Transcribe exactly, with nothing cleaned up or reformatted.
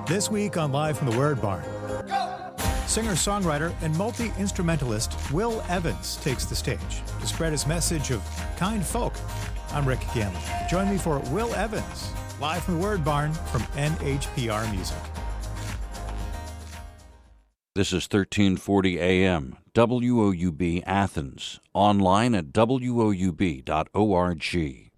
This week on Live from the Word Barn, singer-songwriter and multi-instrumentalist Will Evans takes the stage to spread his message of kind folk. I'm Rick Ganley. Join me for Will Evans, Live from the Word Barn from N H P R Music. This is thirteen forty A M, W O U B Athens, online at W O U B dot org.